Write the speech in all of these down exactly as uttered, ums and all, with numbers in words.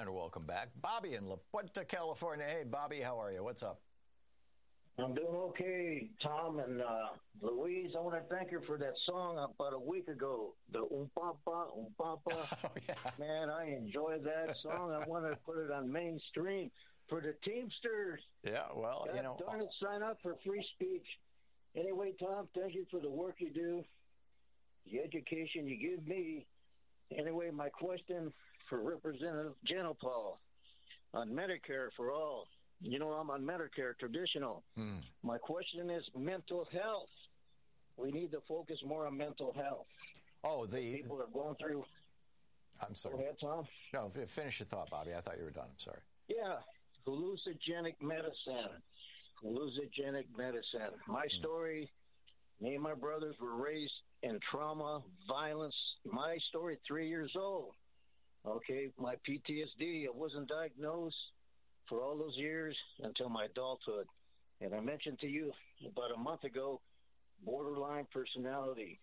And welcome back. Bobby in La Puerta, California. Hey, Bobby, how are you? What's up? I'm doing okay, Tom and uh, Louise. I want to thank her for that song about a week ago, the Um Papa, Um Papa. Oh, yeah. Man, I enjoyed that song. I want to put it on mainstream for the Teamsters. Yeah, well, God you know. darn it, sign up for free speech. Anyway, Tom, thank you for the work you do, the education you give me. Anyway, my question for Representative Jayapal on Medicare for all. You know, I'm on Medicare, traditional. Hmm. My question is mental health. We need to focus more on mental health. Oh, the People are going through. I'm sorry. Go ahead, Tom. No, f- finish your thought, Bobby. I thought you were done. I'm sorry. Yeah, hallucinogenic medicine. Hallucinogenic medicine. My story, me and my brothers were raised in trauma, violence. My story, three years old. Okay, my P T S D, I wasn't diagnosed for all those years until my adulthood. And I mentioned to you about a month ago, borderline personality.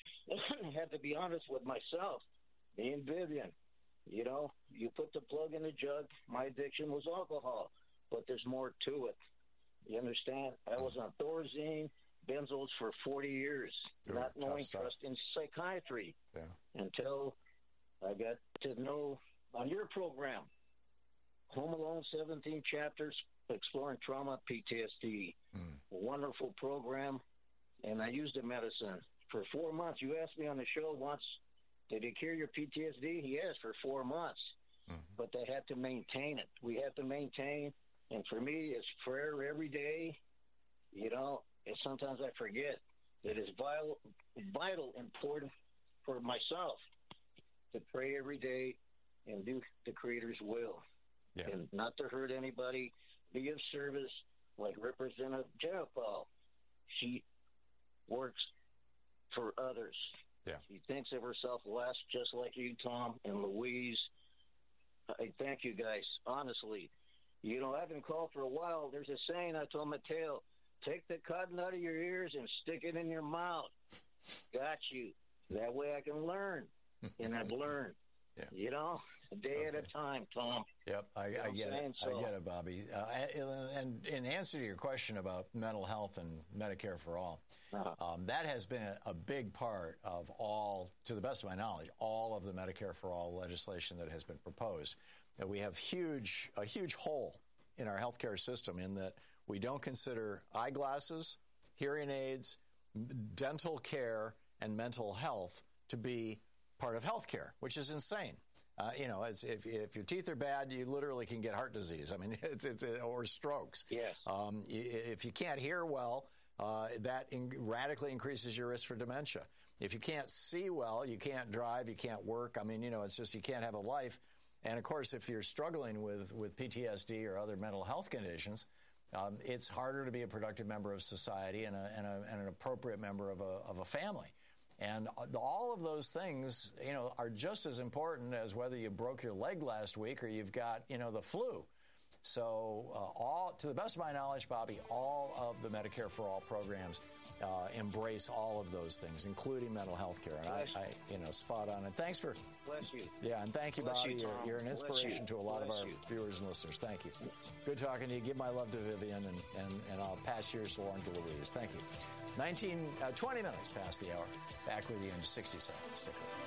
I had to be honest with myself, me and Vivian. You know, you put the plug in the jug. My addiction was alcohol, but there's more to it. You understand? I was on Thorazine, benzos for forty years, Ooh, not tough knowing stuff. trust in psychiatry Yeah. until I got to know on your program, Home Alone, seventeen chapters, exploring trauma, P T S D. Mm. Wonderful program, and I used the medicine for four months. You asked me on the show once, did it cure your P T S D? Yes, for four months, Mm. but they had to maintain it. We have to maintain, and for me, it's prayer every day. You know, and sometimes I forget. It is vital, vital, important for myself to pray every day and do the Creator's will. Yeah. And not to hurt anybody, be of service, like Representative Jayapal. She works for others. Yeah. She thinks of herself less, just like you, Tom, and Louise. I thank you guys, honestly. You know, I've been called for a while. There's a saying I told Mateo, take the cotton out of your ears and stick it in your mouth. Got you. That way I can learn. And I've learned. Yeah. You know, a day Okay. at a time, Tom. Yep, I, You know I what I'm get saying? it. So- I get it, Bobby. Uh, and in answer to your question about mental health and Medicare for all, Uh-huh. um, that has been a, a big part of all, to the best of my knowledge, all of the Medicare for all legislation that has been proposed. And we have huge, a huge hole in our healthcare system in that we don't consider eyeglasses, hearing aids, dental care, and mental health to be part of healthcare, which is insane. Uh, you know, it's, if if your teeth are bad, you literally can get heart disease. I mean, it's, it's or strokes. Yes. Um, if you can't hear well, uh, that in, radically increases your risk for dementia. If you can't see well, you can't drive, you can't work. I mean, you know, it's just you can't have a life. And of course, if you're struggling with with P T S D or other mental health conditions, um, it's harder to be a productive member of society and, a, and, a, and an appropriate member of a of a family. And all of those things, you know, are just as important as whether you broke your leg last week or you've got, you know, the flu. So uh, all, to the best of my knowledge, Bobby, all of the Medicare for All programs uh, embrace all of those things, including mental health care. And I, I, you know, spot on. And thanks for... Bless you. Yeah, and thank you, Bless Bobby. you, you're, Tom. you're an Bless inspiration you. to a lot Bless of our you. viewers and listeners. Thank you. Good talking to you. Give my love to Vivian, and, and, and I'll pass yours along to Louise. Thank you. nineteen, uh, twenty minutes past the hour. Back with you in sixty seconds. Stick around.